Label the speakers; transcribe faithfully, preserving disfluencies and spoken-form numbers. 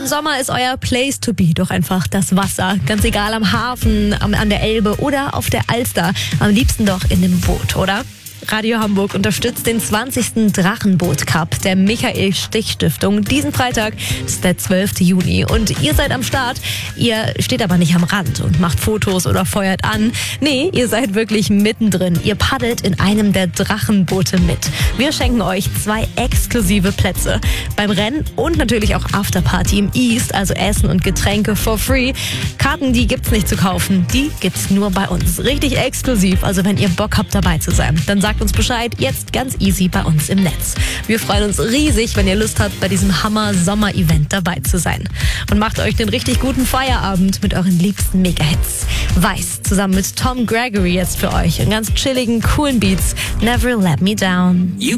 Speaker 1: Im Sommer ist euer Place to be doch einfach das Wasser. Ganz egal, am Hafen, am, an der Elbe oder auf der Alster. Am liebsten doch in dem Boot, oder? Radio Hamburg unterstützt den zwanzigsten Drachenboot-Cup der Michael-Stich-Stiftung. Diesen Freitag ist der zwölfte Juni und ihr seid am Start. Ihr steht aber nicht am Rand und macht Fotos oder feuert an. Nee, ihr seid wirklich mittendrin. Ihr paddelt in einem der Drachenboote mit. Wir schenken euch zwei exklusive Plätze beim Rennen und natürlich auch Afterparty im East, also Essen und Getränke for free. Karten, die gibt's nicht zu kaufen, die gibt's nur bei uns. Richtig exklusiv, also wenn ihr Bock habt dabei zu sein, dann sagt uns Bescheid, jetzt ganz easy bei uns im Netz. Wir freuen uns riesig, wenn ihr Lust habt, bei diesem Hammer-Sommer-Event dabei zu sein. Und macht euch den richtig guten Feierabend mit euren liebsten Mega-Hits. Weiß zusammen mit Tom Gregory jetzt für euch in ganz chilligen, coolen Beats. Never Let Me Down.